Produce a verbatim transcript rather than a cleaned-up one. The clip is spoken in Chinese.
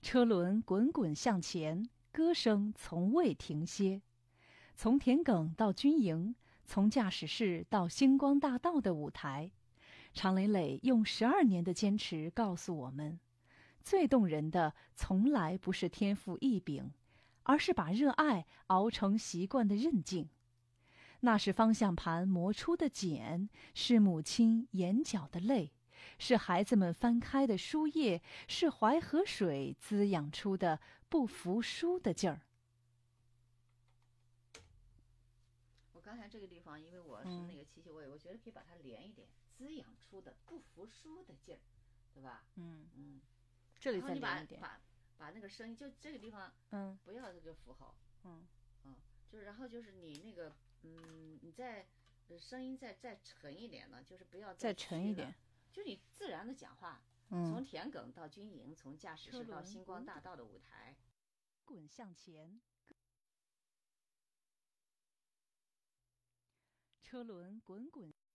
车轮滚滚向前，歌声从未停歇。从田埂到军营，从驾驶室到星光大道的舞台，常磊磊用十二年的坚持告诉我们，最动人的从来不是天赋异禀，而是把热爱熬成习惯的韧劲。那是方向盘磨出的茧，是母亲眼角的泪，是孩子们翻开的书页，是淮河水滋养出的不服输的劲儿。 我刚才这个地方，因为我是那个气息位、嗯，我觉得可以把它连一点，滋养出的不服输的劲儿，对吧？ 嗯嗯， 这里再连一点， 把把那个声音，就这个地方， 嗯， 不要这个符号， 嗯嗯，就然后就是你那个，嗯，你再声音再再沉一点呢，就是不要再沉一点， 就你自然的讲话， 嗯， 从田埂到军营，从驾驶室到星光大道的舞台， 滚向前。车轮滚滚